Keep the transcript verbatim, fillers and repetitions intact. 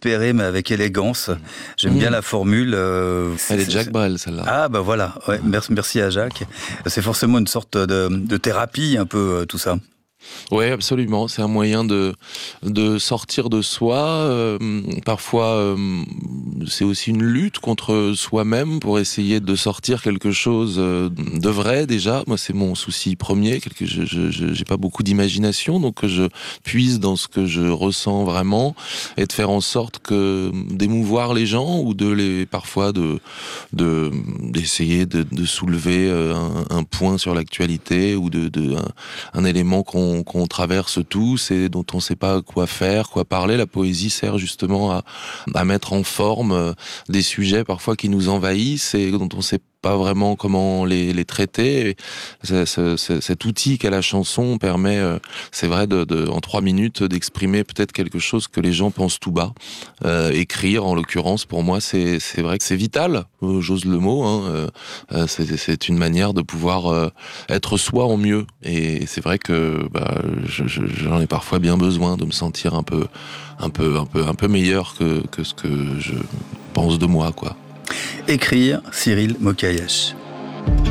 désespéré, mais avec élégance. J'aime mmh. bien la formule. Euh, Elle est de Jacques Brel, celle-là. Ah, bah voilà. Ouais, merci, merci à Jacques. C'est forcément une sorte de, de thérapie, un peu, euh, tout ça. Oui, absolument. C'est un moyen de de sortir de soi. Euh, parfois, euh, c'est aussi une lutte contre soi-même pour essayer de sortir quelque chose de vrai. Déjà, moi, c'est mon souci premier. Quelque, je, je, j'ai pas beaucoup d'imagination, donc je puise dans ce que je ressens vraiment et de faire en sorte que d'émouvoir les gens ou de les parfois de de d'essayer de, de soulever un, un point sur l'actualité ou de, de un, un élément qu'on qu'on traverse tous et dont on ne sait pas quoi faire, quoi parler. La poésie sert justement à, à mettre en forme des sujets parfois qui nous envahissent et dont on ne sait pas vraiment comment les, les traiter. Et c'est, c'est, c'est, cet outil qu'est la chanson permet, euh, c'est vrai, de, de, en trois minutes, d'exprimer peut-être quelque chose que les gens pensent tout bas. Euh, écrire, en l'occurrence, pour moi, c'est, c'est vrai que c'est vital. Euh, j'ose le mot. Hein, euh, c'est, c'est une manière de pouvoir euh, être soi en mieux. Et c'est vrai que bah, je, je, j'en ai parfois bien besoin de me sentir un peu, un peu, un peu, un peu meilleur que, que ce que je pense de moi, quoi. Écrire, Cyril Mokayesh.